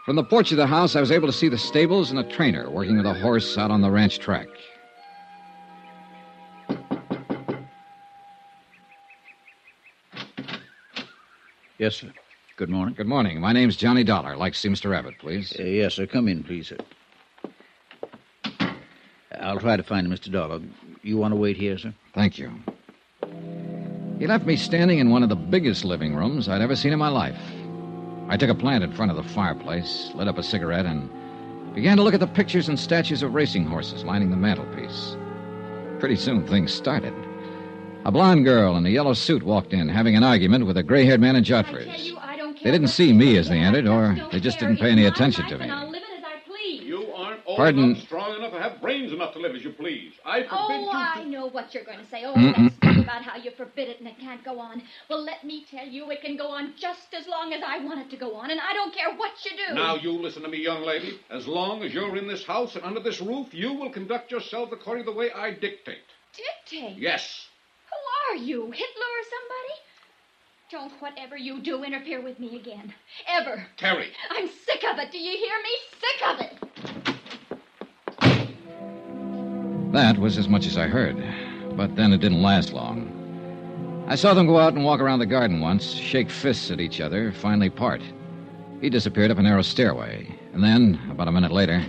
From the porch of the house, I was able to see the stables and a trainer working with a horse out on the ranch track. Yes, sir. Good morning. Good morning. My name's Johnny Dollar. I'd like to see Mr. Abbott, please. Yes, sir. Come in, please, sir. I'll try to find him, Mr. Dollar. You want to wait here, sir? Thank you. He left me standing in one of the biggest living rooms I'd ever seen in my life. I took a plant in front of the fireplace, lit up a cigarette, and began to look at the pictures and statues of racing horses lining the mantelpiece. Pretty soon, things started. A blonde girl in a yellow suit walked in, having an argument with a gray-haired man in Jotford's. They didn't see me as they entered, or they just didn't pay any attention to me. You aren't old Pardon? enough, strong enough, or have brains enough to live as you please. I forbid you to... I know what you're going to say. That stuff about how you forbid it and it can't go on. Well, let me tell you, it can go on just as long as I want it to go on, and I don't care what you do. Now, you listen to me, young lady. As long as you're in this house and under this roof, you will conduct yourself according to the way I dictate. Dictate? Yes. Who are you, Hitler or somebody? Don't whatever you do interfere with me again. Ever. Terry. I'm sick of it. Do you hear me? Sick of it. That was as much as I heard. But then it didn't last long. I saw them go out and walk around the garden once, shake fists at each other, finally part. He disappeared up a narrow stairway. And then, about a minute later...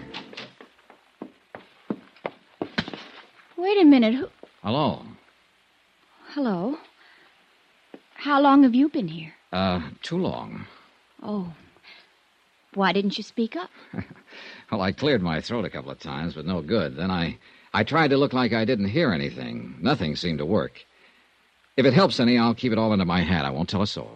Wait a minute. Hello. Hello. How long have you been here? Too long. Oh. Why didn't you speak up? Well, I cleared my throat a couple of times, but no good. Then I tried to look like I didn't hear anything. Nothing seemed to work. If it helps any, I'll keep it all under my hat. I won't tell a soul.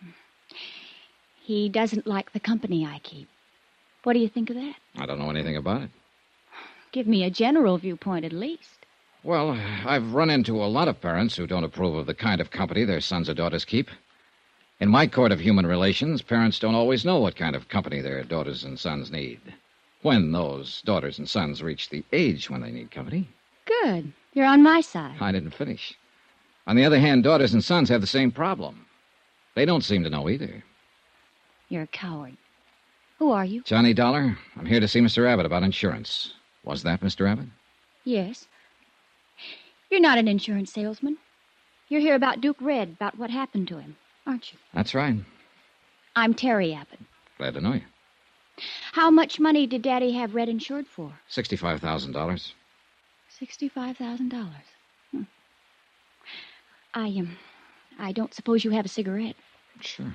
He doesn't like the company I keep. What do you think of that? I don't know anything about it. Give me a general viewpoint at least. Well, I've run into a lot of parents who don't approve of the kind of company their sons or daughters keep. In my court of human relations, parents don't always know what kind of company their daughters and sons need. When those daughters and sons reach the age when they need company. Good. You're on my side. I didn't finish. On the other hand, daughters and sons have the same problem. They don't seem to know either. You're a coward. Who are you? Johnny Dollar. I'm here to see Mr. Abbott about insurance. Was that Mr. Abbott? Yes. You're not an insurance salesman. You're here about Duke Red, about what happened to him, aren't you? That's right. I'm Terry Abbott. Glad to know you. How much money did Daddy have Red insured for? $65,000. $65,000. I don't suppose you have a cigarette. Sure.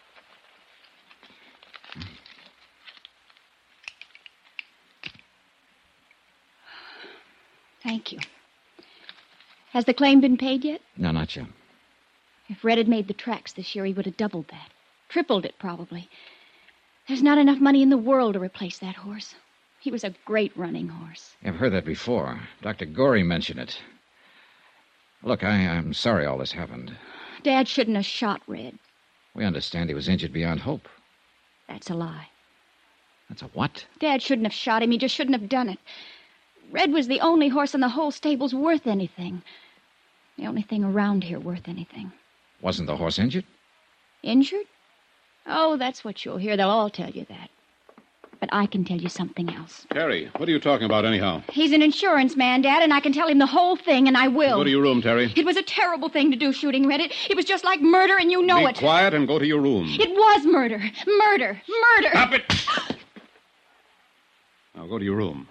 Thank you. Has the claim been paid yet? No, not yet. If Red had made the tracks this year, he would have doubled that. Tripled it, probably. There's not enough money in the world to replace that horse. He was a great running horse. I've heard that before. Dr. Gorey mentioned it. Look, I'm sorry all this happened. Dad shouldn't have shot Red. We understand he was injured beyond hope. That's a lie. That's a what? Dad shouldn't have shot him. He just shouldn't have done it. Red was the only horse in the whole stable's worth anything. The only thing around here worth anything. Wasn't the horse injured? Injured? Oh, that's what you'll hear. They'll all tell you that. But I can tell you something else. Terry, what are you talking about anyhow? He's an insurance man, Dad, and I can tell him the whole thing, and I will. Go to your room, Terry. It was a terrible thing to do, shooting Red. It was just like murder, and you know it. Be quiet and go to your room. It was murder. Murder. Murder. Stop it! Now go to your room.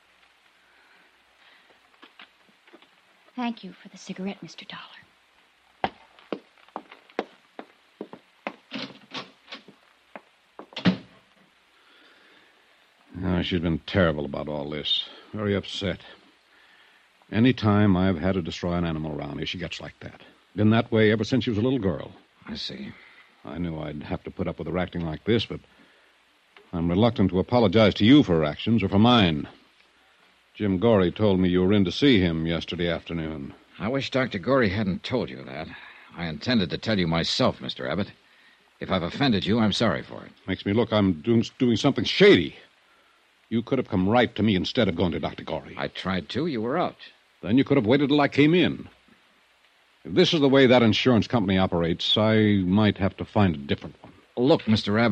Thank you for the cigarette, Mr. Dollar. Oh, she's been terrible about all this. Very upset. Any time I've had to destroy an animal around here, she gets like that. Been that way ever since she was a little girl. I see. I knew I'd have to put up with her acting like this, but I'm reluctant to apologize to you for her actions or for mine. Jim Gorey told me you were in to see him yesterday afternoon. I wish Dr. Gorey hadn't told you that. I intended to tell you myself, Mr. Abbott. If I've offended you, I'm sorry for it. Makes me look I'm doing something shady. You could have come right to me instead of going to Dr. Gorey. I tried to. You were out. Then you could have waited till I came in. If this is the way that insurance company operates, I might have to find a different one. Look, Mr. Abbott.